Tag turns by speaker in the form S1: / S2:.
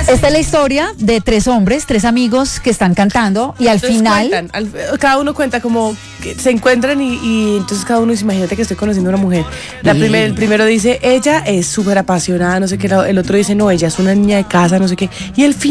S1: Esta es la historia de tres hombres, tres amigos que están cantando y al
S2: Entonces
S1: final...
S2: cada uno cuenta como que se encuentran y entonces cada uno dice, imagínate que estoy conociendo a una mujer. El primero dice, ella es súper apasionada, no sé qué, el otro dice, no, ella es una niña de casa, no sé qué, y el